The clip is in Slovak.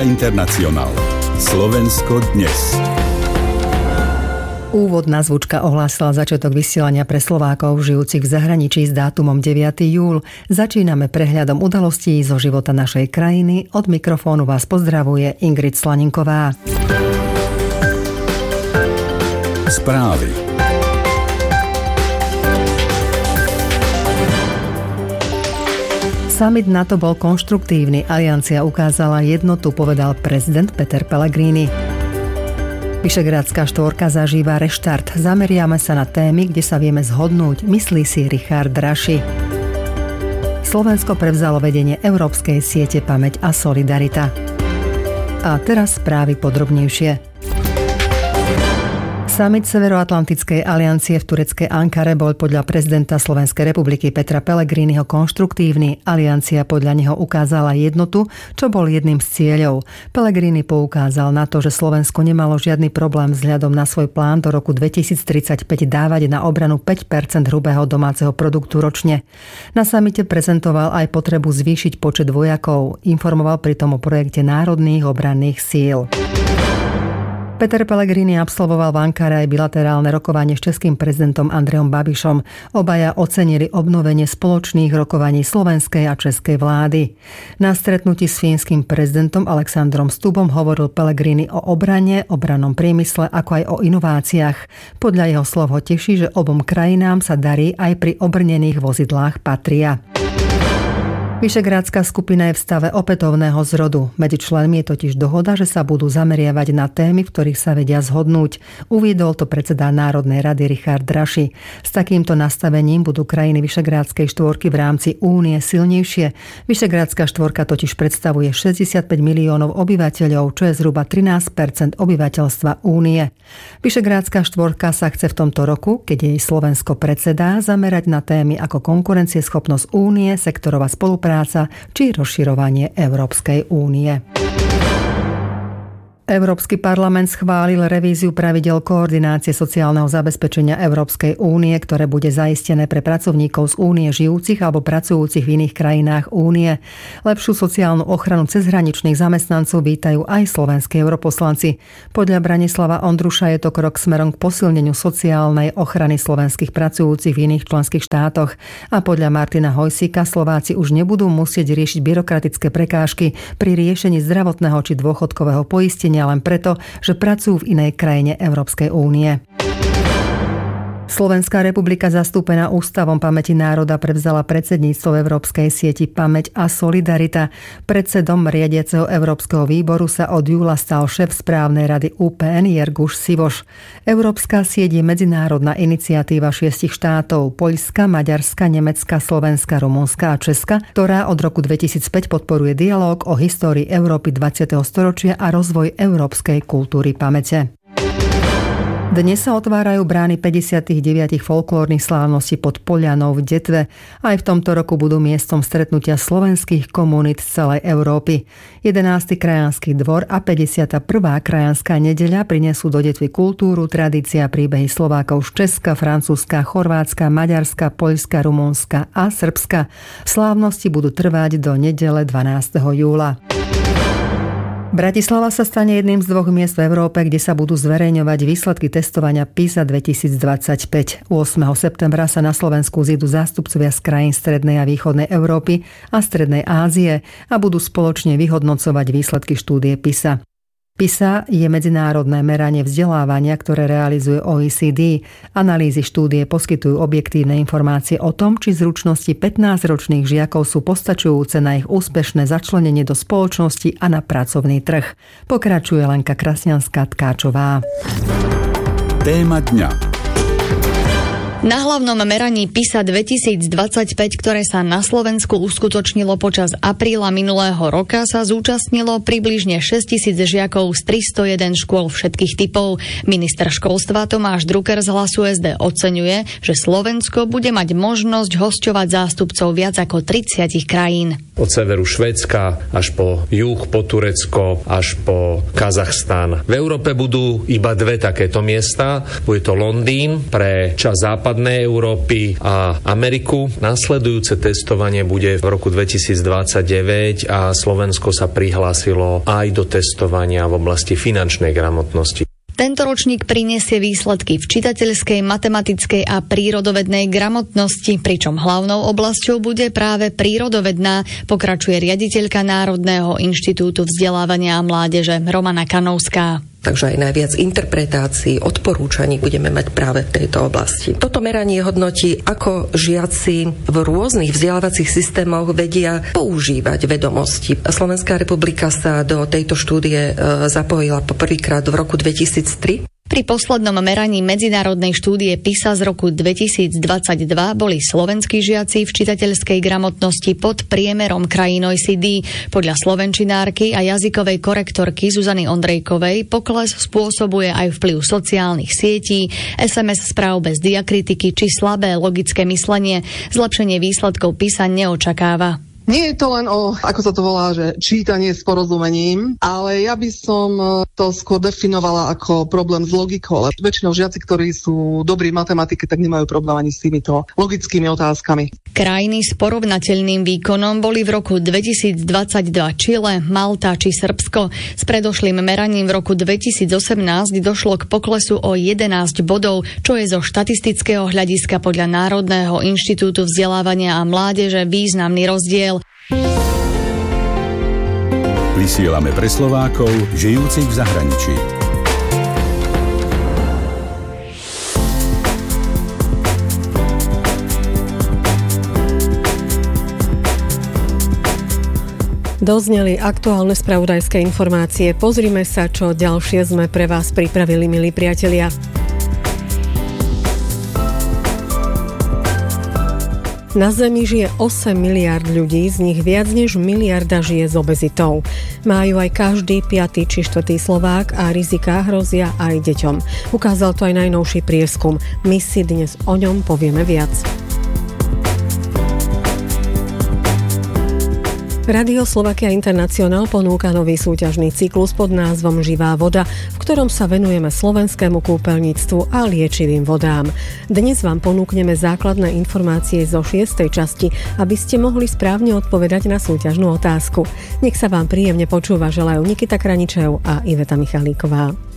International. Slovensko dnes. Úvodná zvučka ohlásila začiatok vysielania pre Slovákov žijúcich v zahraničí s dátumom 9. júl. Začíname prehľadom udalostí zo života našej krajiny. Od mikrofónu vás pozdravuje Ingrid Slaninková. Správy. Summit NATO bol konštruktívny. Aliancia ukázala jednotu, povedal prezident Peter Pellegrini. Vyšegrádská štvorka zažíva reštart. Zameriame sa na témy, kde sa vieme zhodnúť, myslí si Richard Raši. Slovensko prevzalo vedenie Európskej siete Pamäť a Solidarita. A teraz správy podrobnejšie. Summit Severoatlantickej aliancie v tureckej Ankare bol podľa prezidenta Slovenskej republiky Petra Pellegriniho konštruktívny. Aliancia podľa neho ukázala jednotu, čo bol jedným z cieľov. Pellegrini poukázal na to, že Slovensko nemalo žiadny problém vzhľadom na svoj plán do roku 2035 dávať na obranu 5% hrubého domáceho produktu ročne. Na summite prezentoval aj potrebu zvýšiť počet vojakov. Informoval pritom o projekte národných obranných síl. Peter Pellegrini absolvoval v Ankare aj bilaterálne rokovanie s českým prezidentom Andrejom Babišom. Obaja ocenili obnovenie spoločných rokovaní slovenskej a českej vlády. Na stretnutí s fínskym prezidentom Alexandrom Stubom hovoril Pellegrini o obrane, obrannom priemysle, ako aj o inováciách. Podľa jeho slov ho teší, že obom krajinám sa darí aj pri obrnených vozidlách Patria. Vyšegrádska skupina je v stave opätovného zrodu. Medzi členmi je totiž dohoda, že sa budú zameriavať na témy, v ktorých sa vedia zhodnúť. Uviedol to predseda Národnej rady Richard Raši. S takýmto nastavením budú krajiny Vyšegrádskej štvorky v rámci Únie silnejšie. Vyšegrádska štvorka totiž predstavuje 65 miliónov obyvateľov, čo je zhruba 13% obyvateľstva Únie. Vyšegrádska štvorka sa chce v tomto roku, keď jej Slovensko predsedá, zamerať na témy ako konkurencieschopnosť Únie, sektorová spolupráca či rozširovanie Európskej únie. Európsky parlament schválil revíziu pravidiel koordinácie sociálneho zabezpečenia Európskej únie, ktoré bude zaistené pre pracovníkov z únie žijúcich alebo pracujúcich v iných krajinách únie. Lepšiu sociálnu ochranu cezhraničných zamestnancov vítajú aj slovenskí europoslanci. Podľa Branislava Ondruša je to krok smerom k posilneniu sociálnej ochrany slovenských pracujúcich v iných členských štátoch. A podľa Martina Hojsíka Slováci už nebudú musieť riešiť byrokratické prekážky pri riešení zdravotného či dôchodkového poistenia len preto, že pracujú v inej krajine Európskej únie. Slovenská republika zastúpená Ústavom pamäti národa prevzala predsedníctvo Európskej sieti Pamäť a Solidarita. Predsedom riadiaceho Európskeho výboru sa od júla stal šéf správnej rady UPN Jerguš Sivoš. Európska sieť je medzinárodná iniciatíva 6 štátov Poľska, Maďarska, Nemecka, Slovenska, Rumunska a Česka, ktorá od roku 2005 podporuje dialóg o histórii Európy 20. storočia a rozvoj európskej kultúry pamäte. Dnes sa otvárajú brány 59 folklórnych slávností pod Polianou v Detve. Aj v tomto roku budú miestom stretnutia slovenských komunít z celej Európy. 11. krajanský dvor a 51. krajanská nedeľa prinesú do Detvy kultúru, tradícia, príbehy Slovákov z Česka, Francúzska, Chorvátska, Maďarska, Poľska, Rumunska a Srbska. Slávnosti budú trvať do nedele 12. júla. Bratislava sa stane jedným z 2 miest v Európe, kde sa budú zverejňovať výsledky testovania PISA 2025. 8. septembra sa na Slovensku zídu zástupcovia z krajín strednej a východnej Európy a strednej Ázie a budú spoločne vyhodnocovať výsledky štúdie PISA. PISA je medzinárodné meranie vzdelávania, ktoré realizuje OECD. Analýzy štúdie poskytujú objektívne informácie o tom, či zručnosti 15-ročných žiakov sú postačujúce na ich úspešné začlenenie do spoločnosti a na pracovný trh. Pokračuje Lenka Krasňanská-Tkáčová. Téma dňa. Na hlavnom meraní PISA 2025, ktoré sa na Slovensku uskutočnilo počas apríla minulého roka, sa zúčastnilo približne 6 000 žiakov z 301 škôl všetkých typov. Minister školstva Tomáš Drucker z Hlasu SD oceňuje, že Slovensko bude mať možnosť hosťovať zástupcov viac ako 30 krajín. Od severu Švédska až po juh, po Turecko, až po Kazachstan. V Európe budú iba 2 takéto miesta. Bude to Londýn pre časť západu západnej Európy a Ameriku. Nasledujúce testovanie bude v roku 2029 a Slovensko sa prihlásilo aj do testovania v oblasti finančnej gramotnosti. Tento ročník prinesie výsledky v čitateľskej, matematickej a prírodovednej gramotnosti, pričom hlavnou oblasťou bude práve prírodovedná, pokračuje riaditeľka Národného inštitútu vzdelávania a mládeže Romana Kanovská. Takže aj najviac interpretácií, odporúčaní budeme mať práve v tejto oblasti. Toto meranie hodnotí, ako žiaci v rôznych vzdelávacích systémoch vedia používať vedomosti. Slovenská republika sa do tejto štúdie zapojila poprvýkrát v roku 2003. Pri poslednom meraní medzinárodnej štúdie PISA z roku 2022 boli slovenskí žiaci v čitateľskej gramotnosti pod priemerom krajín OECD. Podľa slovenčinárky a jazykovej korektorky Zuzany Ondrejkovej pokles spôsobuje aj vplyv sociálnych sietí, SMS správ bez diakritiky či slabé logické myslenie. Zlepšenie výsledkov PISA neočakáva. Nie je to len o, ako sa to volá, že čítanie s porozumením, ale ja by som to skôr definovala ako problém s logikou. Väčšinou žiaci, ktorí sú dobrí v matematike, tak nemajú problém ani s týmito logickými otázkami. Krajiny s porovnateľným výkonom boli v roku 2022 Čile, Malta či Srbsko. S predošlým meraním v roku 2018 došlo k poklesu o 11 bodov, čo je zo štatistického hľadiska podľa Národného inštitútu vzdelávania a mládeže významný rozdiel. Vysielame pre Slovákov, žijúcich v zahraničí. Dozneli aktuálne spravodajské informácie. Pozrime sa, čo ďalšie sme pre vás pripravili, milí priatelia. Na Zemi žije 8 miliárd ľudí, z nich viac než miliarda žije s obezitou. Majú aj každý 5. či 4. Slovák a riziká hrozia aj deťom. Ukázal to aj najnovší prieskum. My si dnes o ňom povieme viac. Radio Slovakia International ponúka nový súťažný cyklus pod názvom Živá voda, v ktorom sa venujeme slovenskému kúpeľníctvu a liečivým vodám. Dnes vám ponúkneme základné informácie zo 6. časti, aby ste mohli správne odpovedať na súťažnú otázku. Nech sa vám príjemne počúva, želajú Nikita Kraničev a Iveta Michalíková.